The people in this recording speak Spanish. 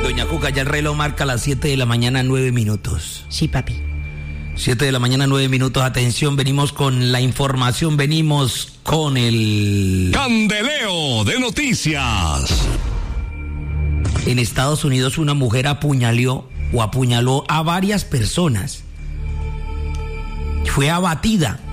Doña Cuca, ya el reloj marca las 7 de la mañana, 9 minutos. Sí, papi. 7 de la mañana, 9 minutos. Atención, venimos con la información, venimos con el Candeleo de Noticias. En Estados Unidos una mujer apuñaló a varias personas. Fue abatida